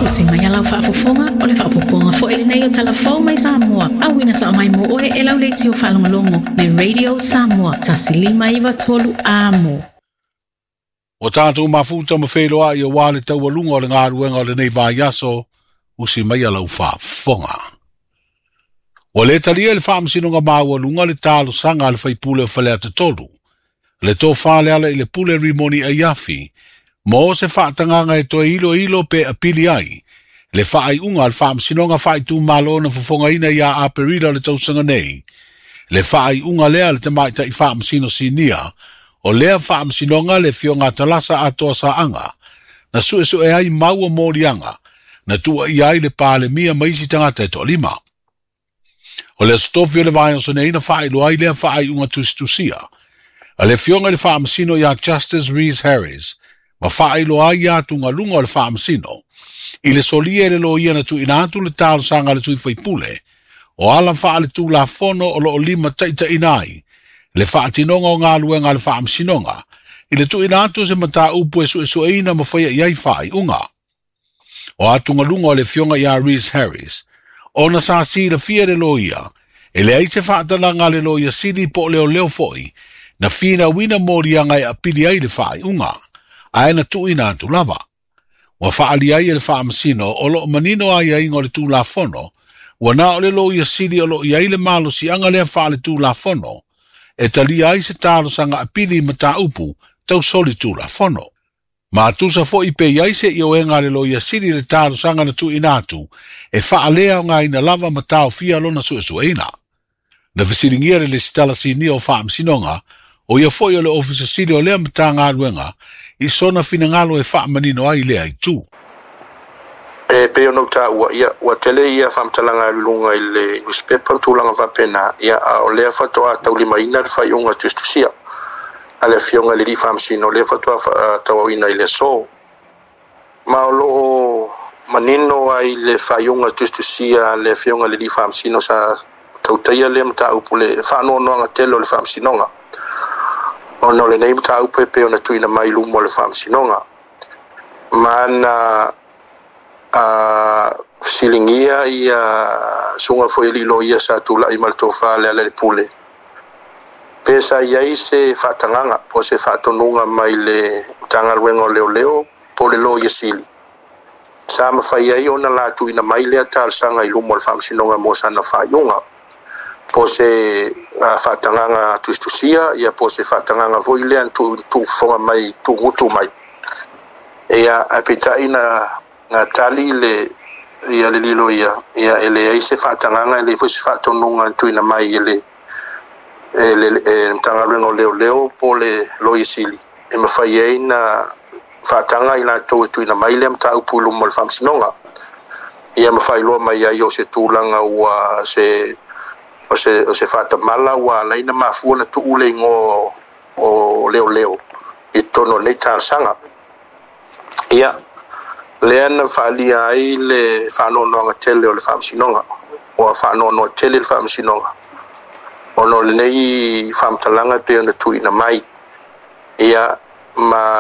si mai ala whaafofonga o le whaapoponga fo ele nei o talafou mai Samoa. Awina sa mai mo oe e lau le tio whalongolongo le Radio Samoa tasilima iwa tolu amo. O tātou mafuta ma wheroa I o wale tau alunga o le ngā ruenga o le nei vāiaso o si mai ala whaafonga. O le talia le whaamsinonga māua lunga le tālo sanga le whaipule o whalea te tolu. Le tō whale ala I le pule rimoni a iafi, mo se whaatanganga e toi ilo pe apili ai, le whaai unga le whaamsinonga whaai tū malo na fufonga ina ia a perila le tausanga nei, le whaai unga lea le te maita I whaamsino sinia, o lea whaamsinonga le fionga talasa atoa sa anga, na su e ai maua morianga, na tua I ai le pāle mia maisi tangata e to lima. O le stofio le vai so nei na whaai lo ai lea whaai unga tustusia, a le fionga le whaamsino ia Justice Rees Harris, ma whaai lo ai ia tunga lunga le whaamsino, I le solia le lo ia na tu inatu le tālo sanga le tui whaipule, o ala wha le tū la fono o lo lima taita inai, le whaatinonga o ngā luenga le whaamsinonga, I le tu inatu se mata upu e su eina ma whaia iai whaai unga. O atunga lunga o le fionga ia Rees Harris, o na sa si la fia le lo ia, e le aise whaatalanga le lo ia sili po leo foi, na fina wina morianga I apili ai le whaai unga, ai na tu inatu lava. Wa whaali ai le whaamsino o lo manino ai ai ngore tū la fono, wa na o le lo ia sili o lo ia le malo si anga lea whaale tū la fono, e tali ai se tālo sanga apili mata upu, tau soli tū la fono. Ma tusa fo I pe iai se I o enga le lo ia sili le tālo sanga na tu inatu, e whaalea o ngā ina lava matao fia lona su eina. Na visiringia le sitala sini o whaamsinonga, o ia foi o le ofisa sili o lea mata ngā ruenga, I sona fina ngalo e wha manino ai lea I tū. E pe ono ta ua tele ia whamtalanga lunga I le newspaper tūlanga whapena ia o lea whatoa taulima ina le whaiunga tustusia. A le fionga le li whamsino lea whatoa taua ina I le so. Ma o loo manino ai le whaiunga tustusia le fionga le li whamsino sa tautaia lea mta upu le whanoanoanga telo le whamsinonga. Ono le nei mta upu pe ona tuina mai lumo le whamsinonga. Mana silingia ia sunga foi lilo ia sa tula I maltofa le ale pule. Pesa ia se fatanganga po se fatonunga mai le tanga ruengo leo po le lo ia sili. Sa ma fai ai ona la tuina mai le tal sanga I lumo le whamsinonga mo sana faiunga. Po se fatanganga tustusia ia po se fatanganga voi le tu fonga mai tu ngutu mai. Ia apita ina na tali le ia le lilo ia ele ai se fatanganga le foi se fatonunga tuina mai ele tanga rengo leo po le loisili e ma fai ai na fatanga ina tuina mai le mta upulu mo famsinonga ia ma fai lo mai ai o se tulanga ua se fatamala ua laina mafua na tuule ngo o leo I tono nei tāsanga ia Leana whaalia ai le whanonoanga tele o le whamsinonga, o whanonoa tele le whamsinonga. Ono le nei whamtalanga pe ona tuina mai, ia ma